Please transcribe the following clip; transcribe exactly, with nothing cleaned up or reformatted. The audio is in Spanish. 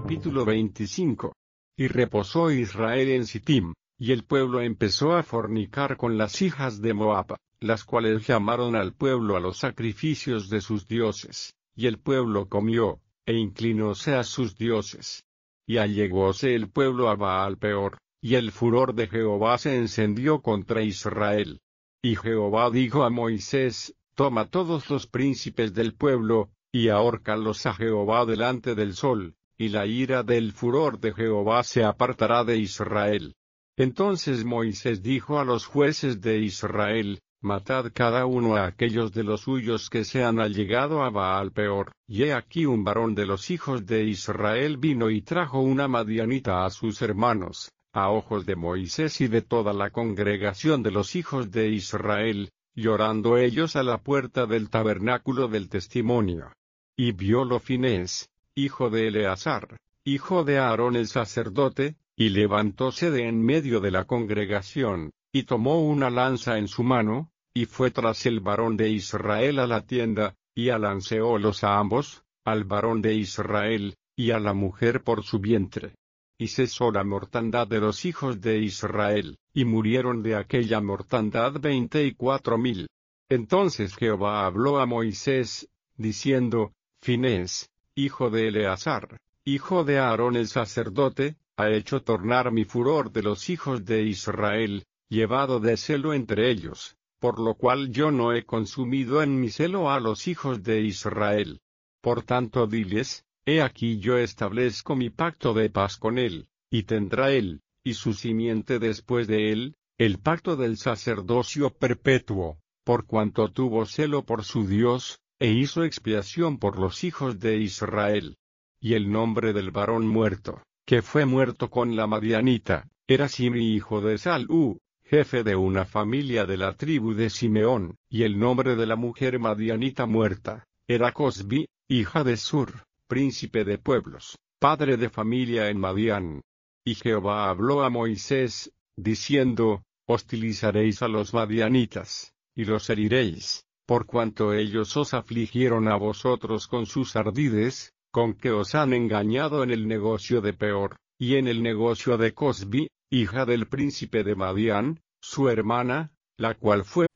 Capítulo veinticinco. Y reposó Israel en Sittim, y el pueblo empezó a fornicar con las hijas de Moab, las cuales llamaron al pueblo a los sacrificios de sus dioses, y el pueblo comió, e inclinóse a sus dioses. Y allegóse el pueblo a Baal-peor, y el furor de Jehová se encendió contra Israel. Y Jehová dijo a Moisés: Toma todos los príncipes del pueblo, y ahórcalos a Jehová delante del sol, y la ira del furor de Jehová se apartará de Israel. Entonces Moisés dijo a los jueces de Israel: Matad cada uno a aquellos de los suyos que se han allegado a Baal-peor. Y he aquí un varón de los hijos de Israel vino y trajo una madianita a sus hermanos, a ojos de Moisés y de toda la congregación de los hijos de Israel, llorando ellos a la puerta del tabernáculo del testimonio. Y viólo Finés, hijo de Eleazar, hijo de Aarón el sacerdote, y levantóse de en medio de la congregación, y tomó una lanza en su mano, y fue tras el varón de Israel a la tienda, y alanceólos a ambos, al varón de Israel, y a la mujer por su vientre. Y cesó la mortandad de los hijos de Israel, y murieron de aquella mortandad veinte y cuatro mil. Entonces Jehová habló a Moisés, diciendo: Finés, hijo de Eleazar, hijo de Aarón el sacerdote, ha hecho tornar mi furor de los hijos de Israel, llevado de celo entre ellos, por lo cual yo no he consumido en mi celo a los hijos de Israel. Por tanto diles: He aquí yo establezco mi pacto de paz con él, y tendrá él, y su simiente después de él, el pacto del sacerdocio perpetuo, por cuanto tuvo celo por su Dios, e hizo expiación por los hijos de Israel. Y el nombre del varón muerto, que fue muerto con la madianita, era Simri hijo de Salú, jefe de una familia de la tribu de Simeón, y el nombre de la mujer madianita muerta, era Cosbi, hija de Sur, príncipe de pueblos, padre de familia en Madián. Y Jehová habló a Moisés, diciendo: Hostilizaréis a los madianitas, y los heriréis, por cuanto ellos os afligieron a vosotros con sus ardides, con que os han engañado en el negocio de Peor, y en el negocio de Cosbi, hija del príncipe de Madián, su hermana, la cual fue